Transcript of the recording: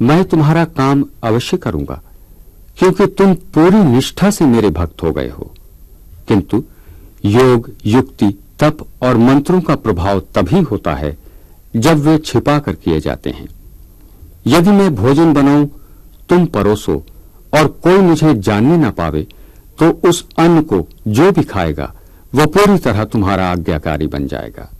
मैं तुम्हारा काम अवश्य करूंगा, क्योंकि तुम पूरी निष्ठा से मेरे भक्त हो गए हो। किंतु योग, युक्ति, तप और मंत्रों का प्रभाव तभी होता है जब वे छिपा कर किए जाते हैं। यदि मैं भोजन बनाऊं, तुम परोसो और कोई मुझे जानने ना पावे, तो उस अन्न को जो भी खाएगा वह पूरी तरह तुम्हारा आज्ञाकारी बन जाएगा।